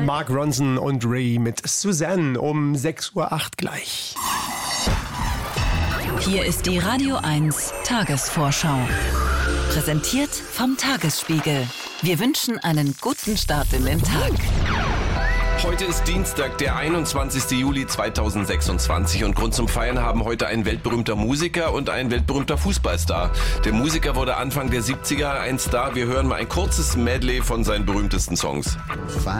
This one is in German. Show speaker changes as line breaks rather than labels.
Mark Ronson und Ray mit Suzanne um 6:08 Uhr gleich.
Hier ist die Radio 1 Tagesvorschau. Präsentiert vom Tagesspiegel. Wir wünschen einen guten Start in den Tag.
Heute ist Dienstag, der 21. Juli 2026 und Grund zum Feiern haben heute ein weltberühmter Musiker und ein weltberühmter Fußballstar. Der Musiker wurde Anfang der 70er ein Star. Wir hören mal ein kurzes Medley von seinen berühmtesten Songs.